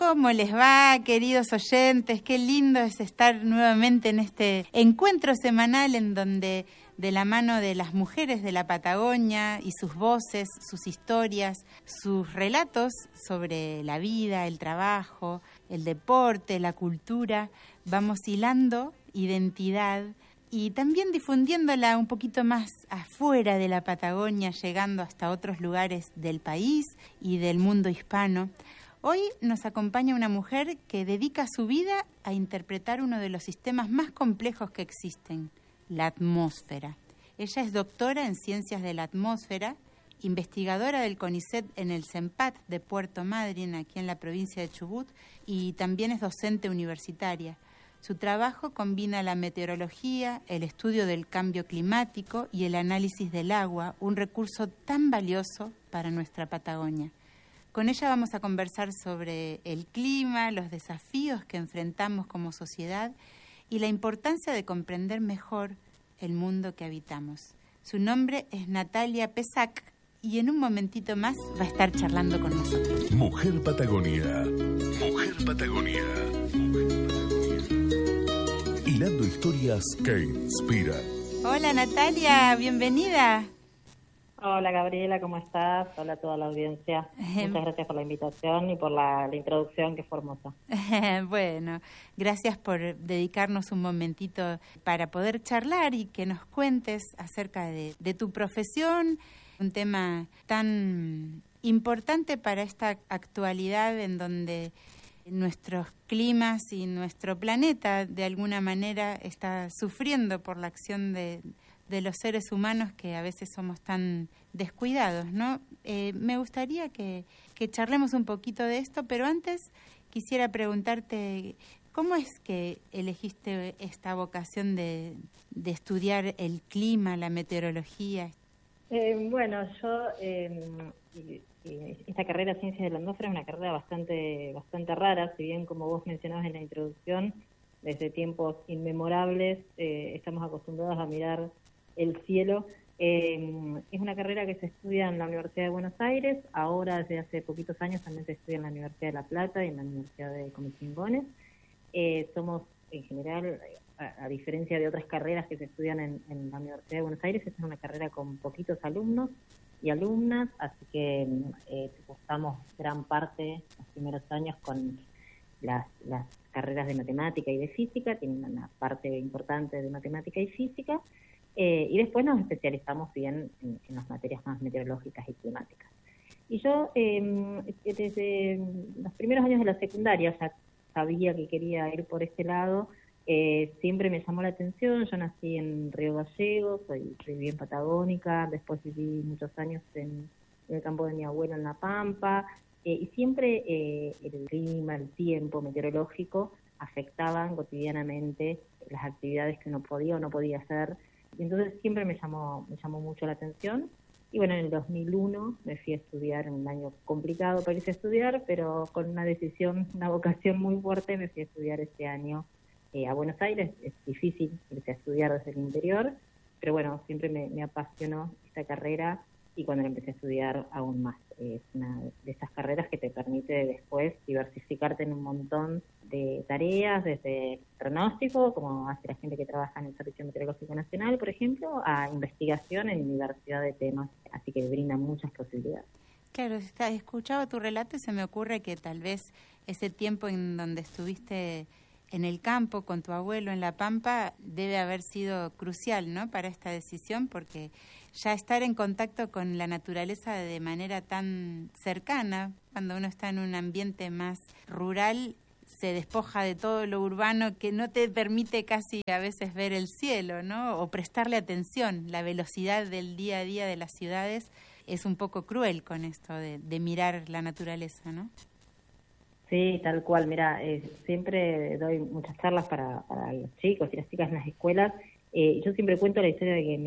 ¿Cómo les va, queridos oyentes? Qué lindo es estar nuevamente en este encuentro semanal en donde, de la mano de las mujeres de la Patagonia y sus voces, sus historias, sus relatos sobre la vida, el trabajo, el deporte, la cultura, vamos hilando identidad y también difundiéndola un poquito más afuera de la Patagonia, llegando hasta otros lugares del país y del mundo hispano. Hoy nos acompaña una mujer que dedica su vida a interpretar uno de los sistemas más complejos que existen, la atmósfera. Ella es doctora en Ciencias de la Atmósfera, investigadora del CONICET en el CENPAT de Puerto Madryn, aquí en la provincia de Chubut, y también es docente universitaria. Su trabajo combina la meteorología, el estudio del cambio climático y el análisis del agua, un recurso tan valioso para nuestra Patagonia. Con ella vamos a conversar sobre el clima, los desafíos que enfrentamos como sociedad y la importancia de comprender mejor el mundo que habitamos. Su nombre es Natalia Pesac y en un momentito más va a estar charlando con nosotros. Mujer Patagonia. Mujer Patagonia. Hilando historias que inspiran. Hola Natalia, bienvenida. Hola Gabriela, ¿cómo estás? Hola a toda la audiencia. Muchas gracias por la invitación y por la introducción, que fue hermosa. Bueno, gracias por dedicarnos un momentito para poder charlar y que nos cuentes acerca de tu profesión, un tema tan importante para esta actualidad en donde nuestros climas y nuestro planeta de alguna manera está sufriendo por la acción de los seres humanos que a veces somos tan descuidados, ¿no? Me gustaría que charlemos un poquito de esto, pero antes quisiera preguntarte, ¿cómo es que elegiste esta vocación de estudiar el clima, la meteorología? Bueno, yo esta carrera Ciencias de la Atmósfera es una carrera bastante rara, si bien como vos mencionabas en la introducción, desde tiempos inmemorables estamos acostumbrados a mirar el cielo. Es una carrera que se estudia en la Universidad de Buenos Aires, ahora desde hace poquitos años también se estudia en la Universidad de La Plata y en la Universidad de Comisiongones. Somos en general, a diferencia de otras carreras que se estudian en la Universidad de Buenos Aires, esta es una carrera con poquitos alumnos y alumnas, así que estamos gran parte los primeros años con las carreras de matemática y de física, tienen una parte importante de matemática y física, y después nos especializamos bien en las materias más meteorológicas y climáticas. Y yo desde los primeros años de la secundaria ya sabía que quería ir por este lado. Siempre me llamó la atención. Yo nací en Río Gallegos, soy bien patagónica, después viví muchos años en el campo de mi abuelo en La Pampa, y siempre el clima, el tiempo meteorológico afectaban cotidianamente las actividades que uno podía o no podía hacer. Y entonces siempre me llamó mucho la atención. Y bueno, en el 2001 me fui a estudiar, en un año complicado para irse a estudiar, pero con una decisión, una vocación muy fuerte, me fui a estudiar este año a Buenos Aires. Es difícil irse a estudiar desde el interior, pero bueno, siempre me apasionó esta carrera y cuando la empecé a estudiar aún más. Es una de esas carreras que te permite después diversificarte en un montón de tareas, desde pronóstico, como hace la gente que trabaja en el Servicio Meteorológico Nacional, por ejemplo, a investigación en diversidad de temas, así que brinda muchas posibilidades. Claro, escuchaba tu relato y se me ocurre que tal vez ese tiempo en donde estuviste en el campo con tu abuelo en La Pampa debe haber sido crucial, ¿no?, para esta decisión, porque ya estar en contacto con la naturaleza de manera tan cercana, cuando uno está en un ambiente más rural, se despoja de todo lo urbano que no te permite casi a veces ver el cielo, ¿no?, o prestarle atención. La velocidad del día a día de las ciudades es un poco cruel con esto de mirar la naturaleza, ¿no? Sí, tal cual. Mira, siempre doy muchas charlas para los chicos y las chicas en las escuelas. Yo siempre cuento la historia de que